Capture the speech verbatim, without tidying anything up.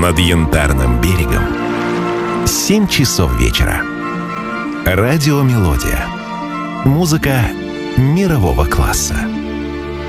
над Янтарным берегом семь часов вечера. Радиомелодия. Музыка мирового класса.